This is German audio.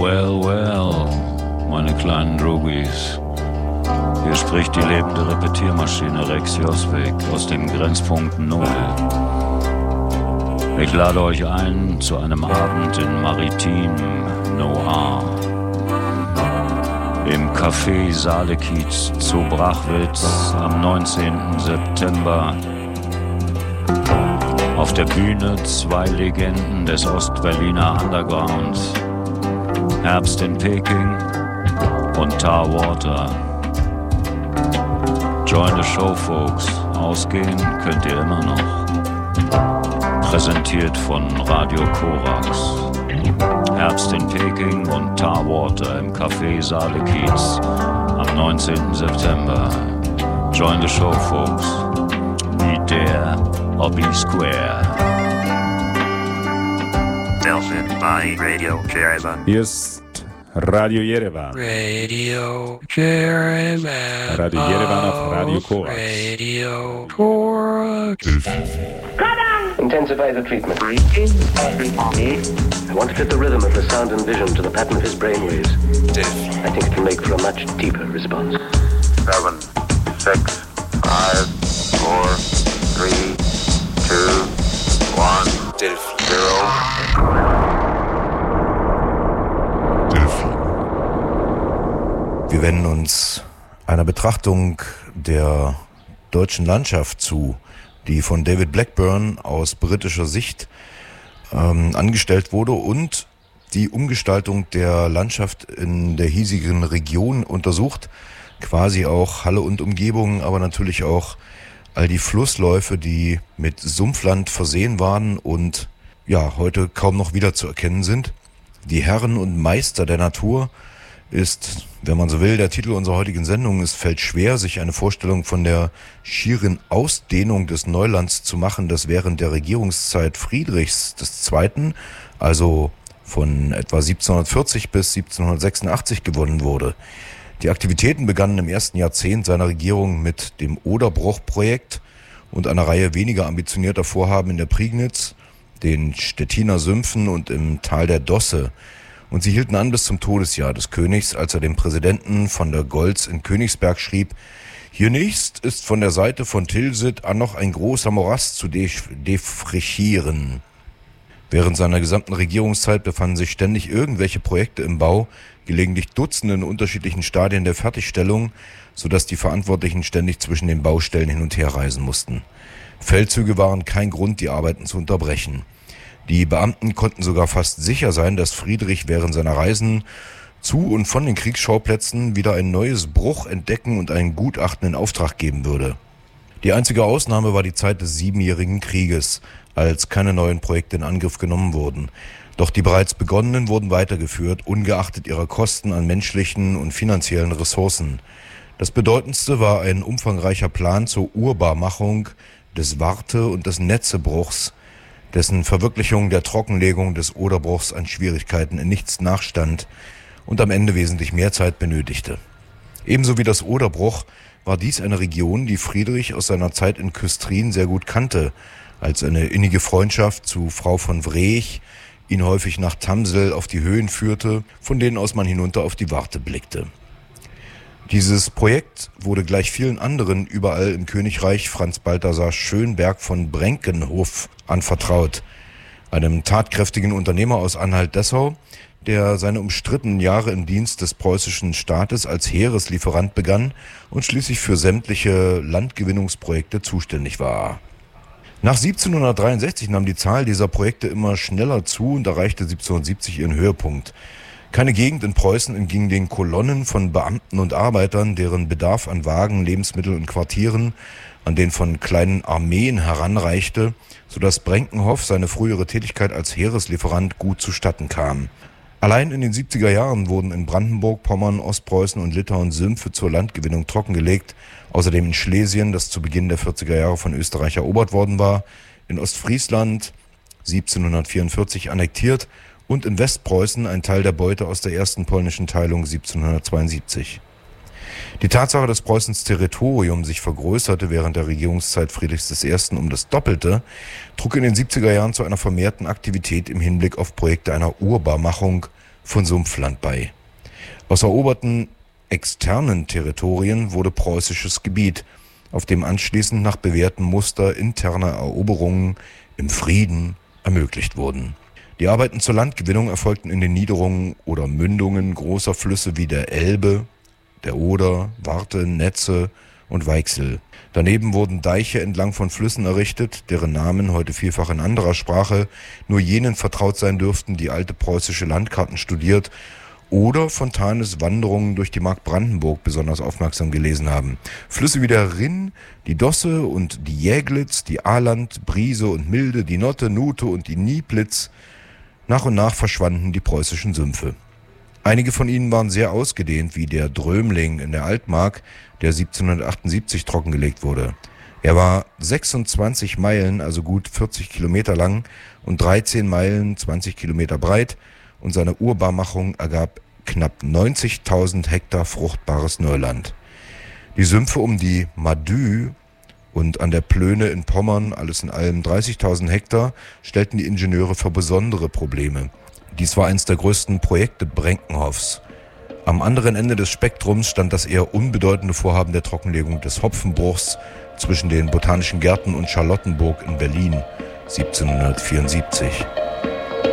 Well, well, meine kleinen Droogies. Hier spricht die lebende Repetiermaschine Rex Joswig aus dem Grenzpunkt Null. Ich lade euch ein zu einem Abend in Maritim Noir. Im Café Saalekiez zu Brachwitz am 19. September. Auf der Bühne zwei Legenden des Ostberliner Underground. Herbst in Peking und Tar Water. Join the show, folks. Ausgehen könnt ihr immer noch. Präsentiert von Radio Korax. Herbst in Peking und Tar Water im Café Saalekiez am 19. September. Join the show, folks. Be there or be square. Nelson by Radio Jerevan. Hier ist Radio Jerevan. Radio Jerevan. Radio Jerevan auf Radio Korax. Radio Korax. Intensify the treatment. I want to fit the rhythm of the sound and vision to the pattern of his brainwaves. I think it can make for a much deeper response. 7, 6, 5, 4, 3, 2, 1, 0. Wir wenden uns einer Betrachtung der deutschen Landschaft zu, die von David Blackburn aus britischer Sicht angestellt wurde und die Umgestaltung der Landschaft in der hiesigen Region untersucht, quasi auch Halle und Umgebung, aber natürlich auch all die Flussläufe, die mit Sumpfland versehen waren und ja, heute kaum noch wiederzuerkennen sind. Die Herren und Meister der Natur ist, wenn man so will, der Titel unserer heutigen Sendung. Es fällt schwer, sich eine Vorstellung von der schieren Ausdehnung des Neulands zu machen, das während der Regierungszeit Friedrichs II., also von etwa 1740 bis 1786 gewonnen wurde. Die Aktivitäten begannen im ersten Jahrzehnt seiner Regierung mit dem Oderbruch-Projekt und einer Reihe weniger ambitionierter Vorhaben in der Prignitz, den Stettiner Sümpfen und im Tal der Dosse. Und sie hielten an bis zum Todesjahr des Königs, als er dem Präsidenten von der Goltz in Königsberg schrieb: Hiernächst ist von der Seite von Tilsit an noch ein großer Morast zu defrichieren. Während seiner gesamten Regierungszeit befanden sich ständig irgendwelche Projekte im Bau, gelegentlich Dutzende in unterschiedlichen Stadien der Fertigstellung, sodass die Verantwortlichen ständig zwischen den Baustellen hin und her reisen mussten. Feldzüge waren kein Grund, die Arbeiten zu unterbrechen. Die Beamten konnten sogar fast sicher sein, dass Friedrich während seiner Reisen zu und von den Kriegsschauplätzen wieder ein neues Bruch entdecken und ein Gutachten in Auftrag geben würde. Die einzige Ausnahme war die Zeit des 7-jährigen Krieges, als keine neuen Projekte in Angriff genommen wurden. Doch die bereits begonnenen wurden weitergeführt, ungeachtet ihrer Kosten an menschlichen und finanziellen Ressourcen. Das bedeutendste war ein umfangreicher Plan zur Urbarmachung des Warte- und des Netzebruchs, dessen Verwirklichung der Trockenlegung des Oderbruchs an Schwierigkeiten in nichts nachstand und am Ende wesentlich mehr Zeit benötigte. Ebenso wie das Oderbruch war dies eine Region, die Friedrich aus seiner Zeit in Küstrin sehr gut kannte, als eine innige Freundschaft zu Frau von Wrech ihn häufig nach Tamsel auf die Höhen führte, von denen aus man hinunter auf die Warte blickte. Dieses Projekt wurde gleich vielen anderen überall im Königreich Franz Balthasar Schönberg von Brenkenhof anvertraut, einem tatkräftigen Unternehmer aus Anhalt-Dessau, der seine umstrittenen Jahre im Dienst des preußischen Staates als Heereslieferant begann und schließlich für sämtliche Landgewinnungsprojekte zuständig war. Nach 1763 nahm die Zahl dieser Projekte immer schneller zu und erreichte 1770 ihren Höhepunkt. Keine Gegend in Preußen entging den Kolonnen von Beamten und Arbeitern, deren Bedarf an Wagen, Lebensmitteln und Quartieren an den von kleinen Armeen heranreichte, sodass Brenkenhoff seine frühere Tätigkeit als Heereslieferant gut zustatten kam. Allein in den 70er Jahren wurden in Brandenburg, Pommern, Ostpreußen und Litauen Sümpfe zur Landgewinnung trockengelegt, außerdem in Schlesien, das zu Beginn der 40er Jahre von Österreich erobert worden war, in Ostfriesland 1744 annektiert und in Westpreußen ein Teil der Beute aus der ersten polnischen Teilung 1772. Die Tatsache, dass Preußens Territorium sich vergrößerte während der Regierungszeit Friedrichs I. um das Doppelte, trug in den 70er Jahren zu einer vermehrten Aktivität im Hinblick auf Projekte einer Urbarmachung von Sumpfland bei. Aus eroberten externen Territorien wurde preußisches Gebiet, auf dem anschließend nach bewährtem Muster interner Eroberungen im Frieden ermöglicht wurden. Die Arbeiten zur Landgewinnung erfolgten in den Niederungen oder Mündungen großer Flüsse wie der Elbe, der Oder, Warthe, Netze und Weichsel. Daneben wurden Deiche entlang von Flüssen errichtet, deren Namen heute vielfach in anderer Sprache nur jenen vertraut sein dürften, die alte preußische Landkarten studiert oder Fontanes Wanderungen durch die Mark Brandenburg besonders aufmerksam gelesen haben. Flüsse wie der Rinn, die Dosse und die Jäglitz, die Ahland, Briese und Milde, die Notte, Nute und die Nieplitz. Nach und nach verschwanden die preußischen Sümpfe. Einige von ihnen waren sehr ausgedehnt, wie der Drömling in der Altmark, der 1778 trockengelegt wurde. Er war 26 Meilen, also gut 40 Kilometer lang und 13 Meilen, 20 Kilometer breit, und seine Urbarmachung ergab knapp 90.000 Hektar fruchtbares Neuland. Die Sümpfe um die Madü und an der Plöne in Pommern, alles in allem 30.000 Hektar, stellten die Ingenieure vor besondere Probleme. Dies war eines der größten Projekte Brenkenhoffs. Am anderen Ende des Spektrums stand das eher unbedeutende Vorhaben der Trockenlegung des Hopfenbruchs zwischen den Botanischen Gärten und Charlottenburg in Berlin 1774.